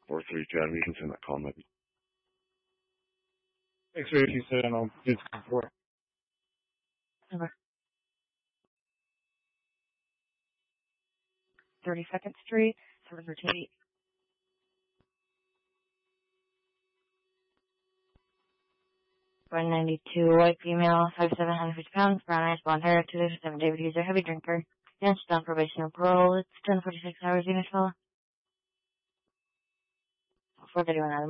432 Adam, you can send that call maybe. X-ray if you said, and I'll do it before. Over. 32nd Street, River Tate. $192, white female, 5'7", 150 pounds, brown eyes, blonde hair, 257, David user, heavy drinker. Yes, on probation or parole. It's 10:46 hours, unit fella. 431 Adam.